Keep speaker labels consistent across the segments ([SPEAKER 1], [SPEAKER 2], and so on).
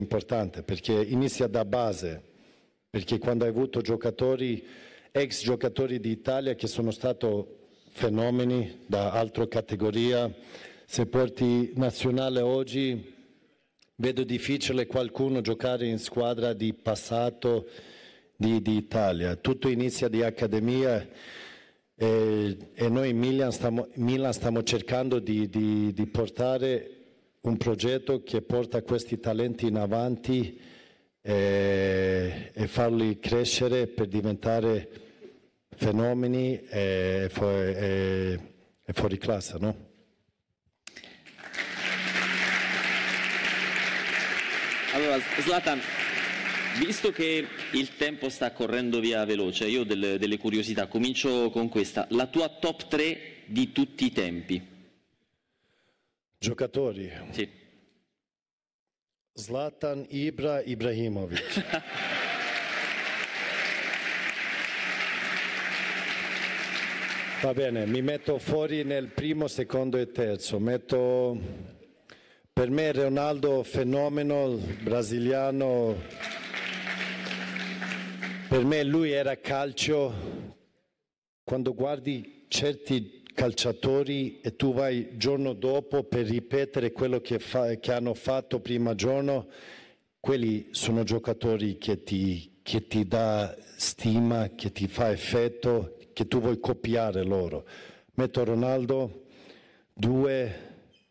[SPEAKER 1] importante perché inizia da base, perché quando hai avuto giocatori, ex giocatori d'Italia che sono stati fenomeni da altra categoria, se porti nazionale oggi vedo difficile qualcuno giocare in squadra di passato di Italia. Tutto inizia di accademia e noi in Milan stiamo cercando di portare un progetto che porta questi talenti in avanti e farli crescere per diventare fenomeni e fuori classe, no?
[SPEAKER 2] Allora, Zlatan, visto che il tempo sta correndo via veloce, io ho delle curiosità. Comincio con questa. La tua top 3 di tutti i tempi?
[SPEAKER 1] Giocatori?
[SPEAKER 2] Sì.
[SPEAKER 1] Zlatan, Ibra, Ibrahimovic. Va bene, mi metto fuori nel primo, secondo e terzo. Per me Ronaldo fenomeno, brasiliano. Per me lui era calcio. Quando guardi certi calciatori e tu vai giorno dopo per ripetere quello che hanno fatto prima giorno, quelli sono giocatori che ti dà stima, che ti fa effetto, che tu vuoi copiare loro. Metto Ronaldo, 2,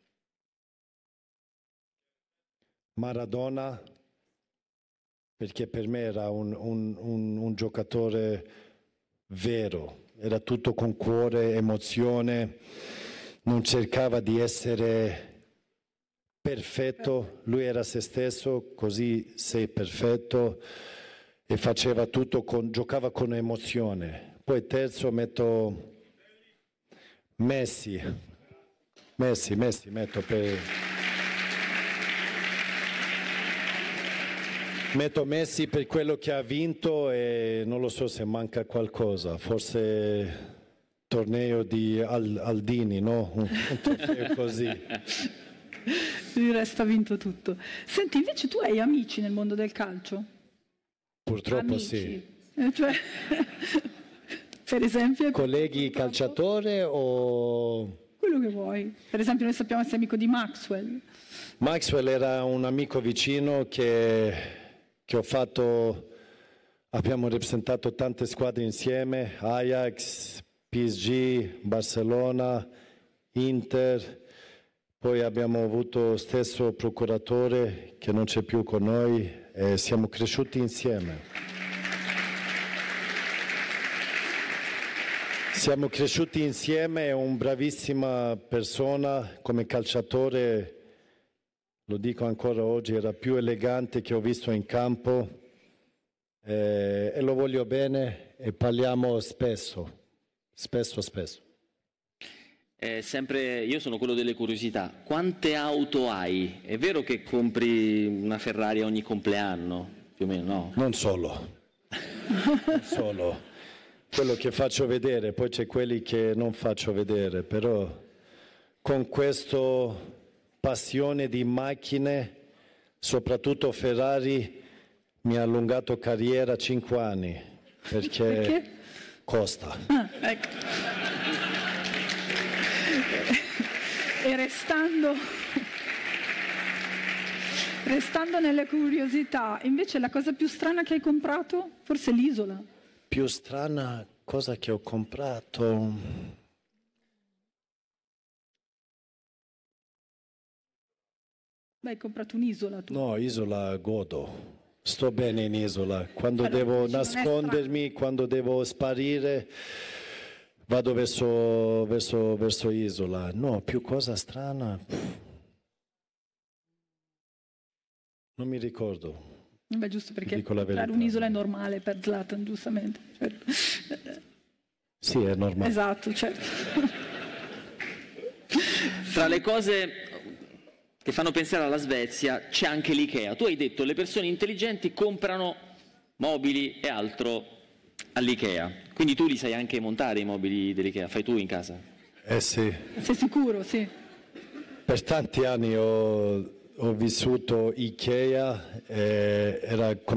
[SPEAKER 1] Maradona, perché per me era un giocatore vero, era tutto con cuore, emozione, non cercava di essere perfetto, lui era se stesso, così sei perfetto e faceva tutto, giocava con emozione. Poi terzo metto Messi metto per... Metto Messi per quello che ha vinto e non lo so se manca qualcosa, forse torneo di Aldini, no? Un trofeo così.
[SPEAKER 3] Il resto ha vinto tutto. Senti, invece tu hai amici nel mondo del calcio?
[SPEAKER 1] Purtroppo
[SPEAKER 3] amici.
[SPEAKER 1] Sì.
[SPEAKER 3] Cioè, per esempio...
[SPEAKER 1] Colleghi calciatore o...
[SPEAKER 3] Quello che vuoi. Per esempio noi sappiamo che sei amico di Maxwell.
[SPEAKER 1] Maxwell era un amico vicino che ho fatto, abbiamo rappresentato tante squadre insieme, Ajax, PSG, Barcellona, Inter, poi abbiamo avuto lo stesso procuratore che non c'è più con noi e siamo cresciuti insieme. Siamo cresciuti insieme, è una bravissima persona come calciatore. Lo dico ancora oggi, era più elegante che ho visto in campo e lo voglio bene e parliamo spesso.
[SPEAKER 2] Sempre, io sono quello delle curiosità. Quante auto hai? È vero che compri una Ferrari ogni compleanno? Più o meno, no?
[SPEAKER 1] Non solo. Quello che faccio vedere, poi c'è quelli che non faccio vedere, però con questo... passione di macchine, soprattutto Ferrari, mi ha allungato carriera 5 anni, perché costa.
[SPEAKER 3] Ecco. E restando nelle curiosità, invece la cosa più strana che hai comprato? Forse l'isola.
[SPEAKER 1] Più strana cosa che ho comprato...
[SPEAKER 3] Beh, hai comprato un'isola tu.
[SPEAKER 1] No, isola godo. Sto bene in isola. Quando devo nascondermi, quando devo sparire, vado verso isola. No, più cosa strana. Non mi ricordo.
[SPEAKER 3] Beh, giusto perché comprare un'isola è normale per Zlatan, giustamente. Certo.
[SPEAKER 1] Sì, è normale.
[SPEAKER 3] Esatto, certo.
[SPEAKER 2] Tra le cose che fanno pensare alla Svezia c'è anche l'IKEA. Tu hai detto le persone intelligenti comprano mobili e altro all'IKEA, quindi tu li sai anche montare i mobili dell'IKEA, fai tu in casa?
[SPEAKER 1] Sì.
[SPEAKER 3] Sei sicuro? Sì.
[SPEAKER 1] Per tanti anni ho ho vissuto Ikea, era